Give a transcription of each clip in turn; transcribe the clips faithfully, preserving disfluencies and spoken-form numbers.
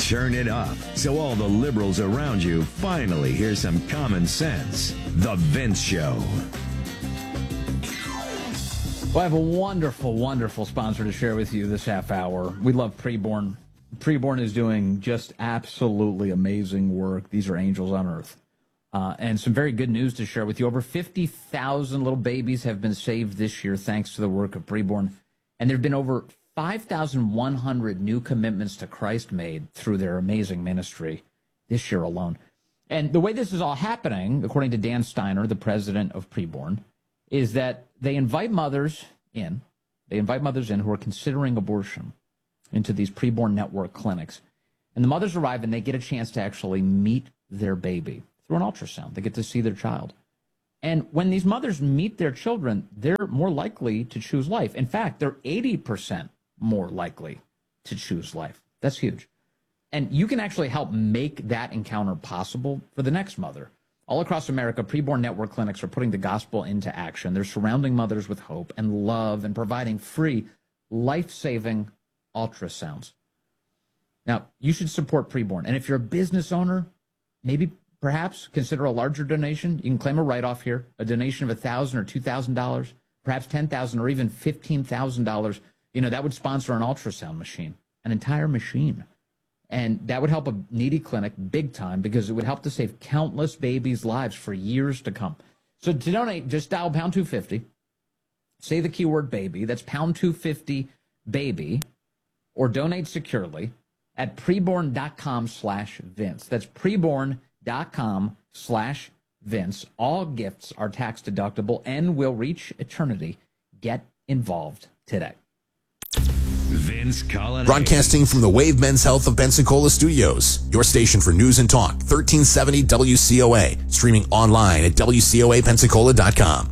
Turn it up so all the liberals around you finally hear some common sense. The Vince Show. Well, I have a wonderful, wonderful sponsor to share with you this half hour. We love Preborn. Preborn is doing just absolutely amazing work. These are angels on earth. Uh, and some very good news to share with you. Over fifty thousand little babies have been saved this year thanks to the work of Preborn. And there have been over five thousand one hundred new commitments to Christ made through their amazing ministry this year alone. And the way this is all happening, according to Dan Steiner, the president of Preborn, is that they invite mothers in. They invite mothers in who are considering abortion into these Preborn network clinics. And the mothers arrive and they get a chance to actually meet their baby through an ultrasound. They get to see their child. And when these mothers meet their children, they're more likely to choose life. In fact, they're eighty percent more likely to choose life. That's huge. And you can actually help make that encounter possible for the next mother. All across America, Preborn network clinics are putting the gospel into action. They're surrounding mothers with hope and love and providing free, life-saving ultrasounds. Now, you should support Preborn. And if you're a business owner, maybe perhaps consider a larger donation. You can claim a write-off here, a donation of one thousand dollars or two thousand dollars, perhaps ten thousand dollars or even fifteen thousand dollars. You know, that would sponsor an ultrasound machine, an entire machine. And that would help a needy clinic big time because it would help to save countless babies' lives for years to come. So to donate, just dial pound two fifty, say the keyword baby, that's pound two fifty baby, or donate securely at preborn.com slash Vince. That's preborn.com slash Vince. All gifts are tax deductible and will reach eternity. Get involved today. Vince Colin. Broadcasting from the Wave Men's Health of Pensacola Studios, your station for news and talk, thirteen seventy W C O A, streaming online at W C O A Pensacola dot com.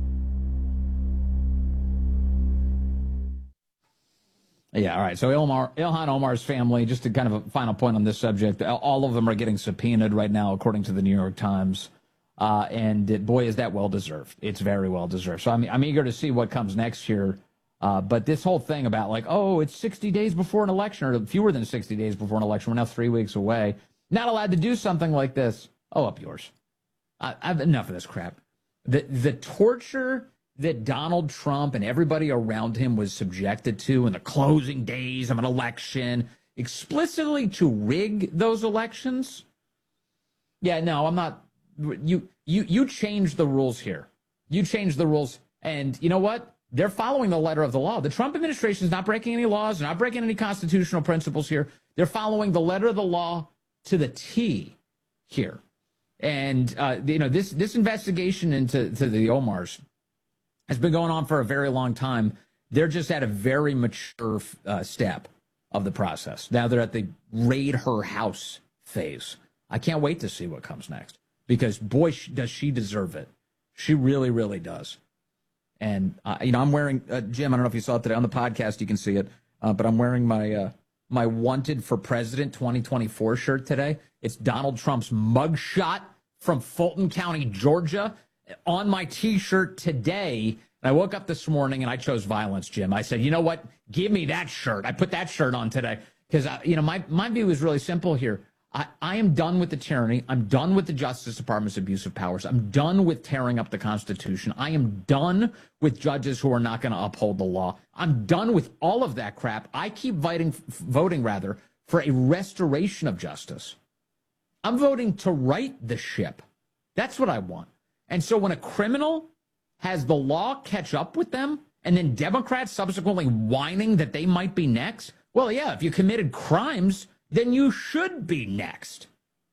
Yeah, all right. So Ilmar, Ilhan Omar's family, just to kind of a final point on this subject, all of them are getting subpoenaed right now, according to the New York Times. Uh, and it, boy, is that well-deserved. It's very well-deserved. So I'm, I'm eager to see what comes next here. Uh, but this whole thing about like, oh, it's sixty days before an election, or fewer than sixty days before an election. We're now three weeks away. Not allowed to do something like this. Oh, up yours. I, I've enough of this crap. The the torture that Donald Trump and everybody around him was subjected to in the closing days of an election, explicitly to rig those elections. Yeah, no, I'm not. You you you changed the rules here. You changed the rules, and you know what? They're following the letter of the law. The Trump administration is not breaking any laws. They're not breaking any constitutional principles here. They're following the letter of the law to the T here. And, uh, you know, this this investigation into to the Omars has been going on for a very long time. They're just at a very mature uh, step of the process. Now they're at the raid her house phase. I can't wait to see what comes next because, boy, does she deserve it. She really, really does. And, uh, you know, I'm wearing, uh, Jim, I don't know if you saw it today on the podcast, you can see it, uh, but I'm wearing my uh, my Wanted for President twenty twenty-four shirt today. It's Donald Trump's mugshot from Fulton County, Georgia, on my T-shirt today. And I woke up this morning and I chose violence, Jim. I said, you know what? Give me that shirt. I put that shirt on today because, uh, you know, my, my view is really simple here. I, I am done with the tyranny. I'm done with the Justice Department's abuse of powers. I'm done with tearing up the Constitution. I am done with judges who are not going to uphold the law. I'm done with all of that crap. I keep voting, voting rather, for a restoration of justice. I'm voting to right the ship. That's what I want. And so when a criminal has the law catch up with them, and then Democrats subsequently whining that they might be next, well, yeah, if you committed crimes, then you should be next.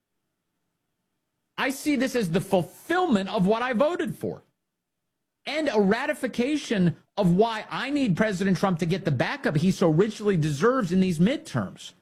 I see this as the fulfillment of what I voted for and a ratification of why I need President Trump to get the backup he so richly deserves in these midterms.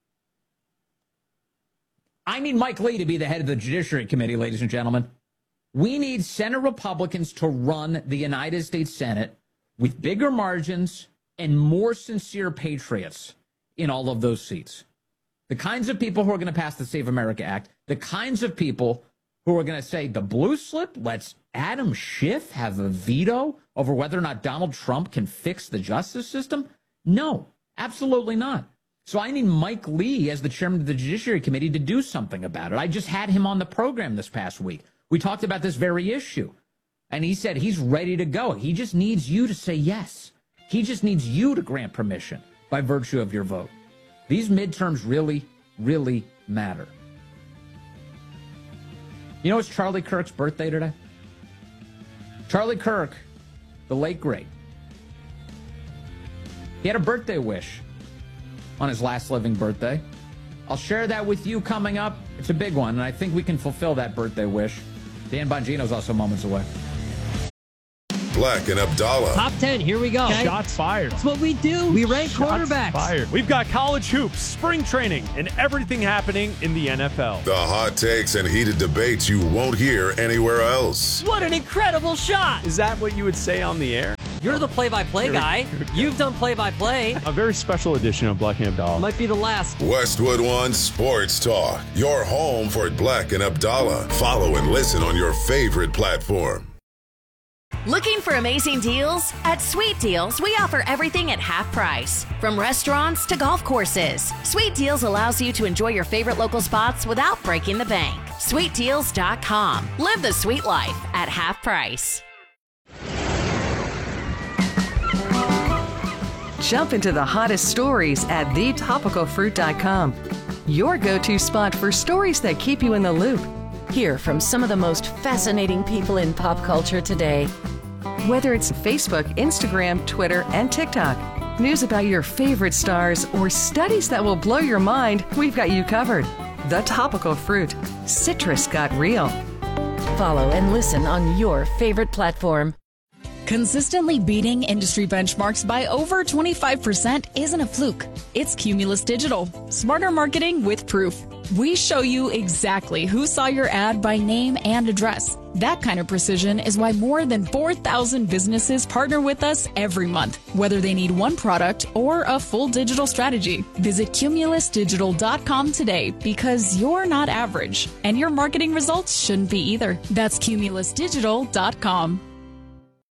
I need Mike Lee to be the head of the Judiciary Committee, ladies and gentlemen. We need Senate Republicans to run the United States Senate with bigger margins and more sincere patriots in all of those seats. The kinds of people who are going to pass the Save America Act, the kinds of people who are going to say the blue slip, let's Adam Schiff have a veto over whether or not Donald Trump can fix the justice system? No, absolutely not. So I need Mike Lee as the chairman of the Judiciary Committee to do something about it. I just had him on the program this past week. We talked about this very issue. And he said he's ready to go. He just needs you to say yes. He just needs you to grant permission by virtue of your vote. These midterms really, really matter. You know, it's Charlie Kirk's birthday today? Charlie Kirk, the late great. He had a birthday wish on his last living birthday. I'll share that with you coming up. It's a big one, and I think we can fulfill that birthday wish. Dan Bongino's also moments away. Black and Abdallah. Top ten, here we go. Okay. Shots fired. That's what we do. We rank Shots quarterbacks. Fired. We've got college hoops, spring training, and everything happening in the N F L. The hot takes and heated debates you won't hear anywhere else. What an incredible shot. Is that what you would say on the air? You're the play-by-play guy. You've done play-by-play. A very special edition of Black and Abdallah. Might be the last. Westwood One Sports Talk. Your home for Black and Abdallah. Follow and listen on your favorite platform. Looking for amazing deals? At Sweet Deals, we offer everything at half price. From restaurants to golf courses, Sweet Deals allows you to enjoy your favorite local spots without breaking the bank. sweet deals dot com. Live the sweet life at half price. Jump into the hottest stories at the topical fruit dot com. Your go-to spot for stories that keep you in the loop. Hear from some of the most fascinating people in pop culture today. Whether it's Facebook, Instagram, Twitter, and TikTok, news about your favorite stars, or studies that will blow your mind, we've got you covered. The Topical Fruit. Citrus got real. Follow and listen on your favorite platform. Consistently beating industry benchmarks by over twenty-five percent isn't a fluke. It's Cumulus Digital. Smarter marketing with proof. We show you exactly who saw your ad by name and address. That kind of precision is why more than four thousand businesses partner with us every month, whether they need one product or a full digital strategy. Visit cumulus digital dot com today because you're not average, and your marketing results shouldn't be either. That's cumulus digital dot com.